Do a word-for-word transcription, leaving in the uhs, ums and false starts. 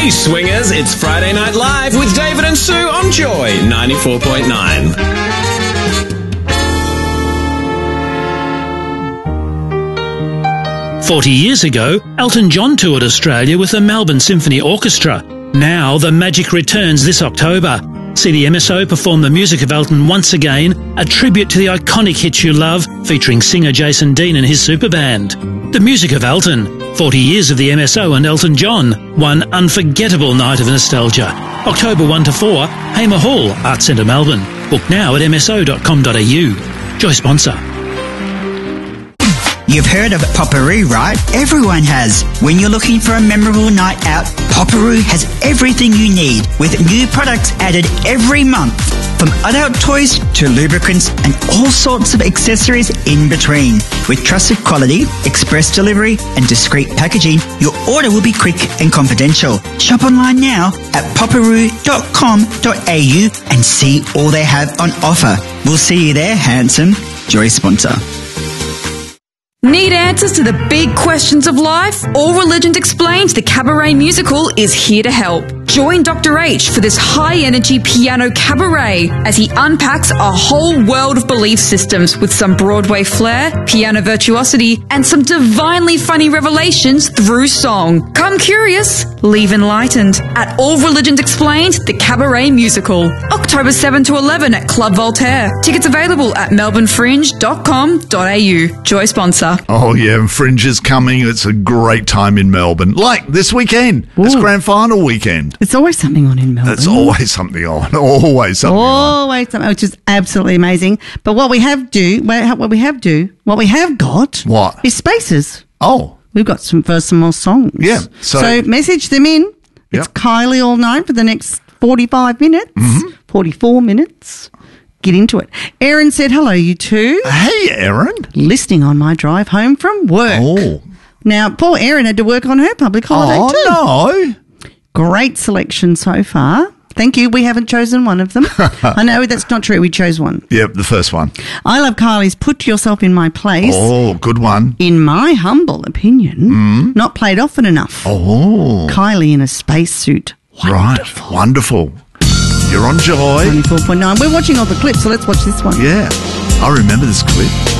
Hey swingers, it's Friday Night Live with David and Sue on Joy ninety-four point nine. Forty years ago, Elton John toured Australia with the Melbourne Symphony Orchestra. Now the magic returns this October. See the M S O perform the music of Elton once again, a tribute to the iconic hits you love, featuring singer Jason Dean and his super band. The music of Elton, forty years of the M S O and Elton John, one unforgettable night of nostalgia. October first to fourth, Hamer Hall, Arts Centre Melbourne. Book now at m s o dot com dot a u. Joy sponsor. You've heard of Popperoo, right? Everyone has. When you're looking for a memorable night out, Popperoo has everything you need, with new products added every month. From adult toys to lubricants and all sorts of accessories in between. With trusted quality, express delivery and discreet packaging, your order will be quick and confidential. Shop online now at popperoo dot com dot a u and see all they have on offer. We'll see you there, handsome. Joy sponsor. Need answers to the big questions of life? All Religions Explained, the cabaret musical, is here to help. Join Doctor H for this high-energy piano cabaret as he unpacks a whole world of belief systems with some Broadway flair, piano virtuosity, and some divinely funny revelations through song. Come curious, leave enlightened at All Religions Explained, the cabaret musical. October seventh to eleventh at Club Voltaire. Tickets available at melbourne fringe dot com dot a u. Joy sponsor. Oh, yeah, and Fringe is coming. It's a great time in Melbourne. Like this weekend. Ooh. It's grand final weekend. It's always something on in Melbourne. It's always something on. Always something always on. something, which is absolutely amazing. But what we have do, what we have do, what we have got what? is spaces. Oh. We've got some for some more songs. Yeah. So, so message them in. It's yep. Kylie all night for the next forty-five minutes, mm-hmm. forty-four minutes. Get into it. Erin said, hello, you two. Hey, Erin. Listening on my drive home from work. Oh. Now, poor Erin had to work on her public holiday oh, too. Oh, no. Great selection so far. Thank you. We haven't chosen one of them. I know that's not true. We chose one. Yep, the first one. I love Kylie's Put Yourself in My Place. Oh, good one. In my humble opinion, mm. not played often enough. Oh. Kylie in a spacesuit. Wonderful. Right. Wonderful. You're on Joy. ninety-four point nine. We're watching all the clips, so let's watch this one. Yeah. I remember this clip.